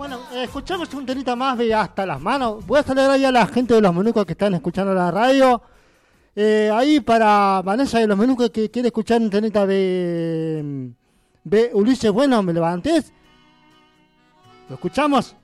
Bueno, escuchamos un temita más de Hasta las Manos. Voy a saludar ahí a la gente de Los Menucos que están escuchando la radio. Ahí para Vanessa de Los Menucos que quiere escuchar un temita de Ulises Bueno, ¿me levantes? ¿Lo escuchamos?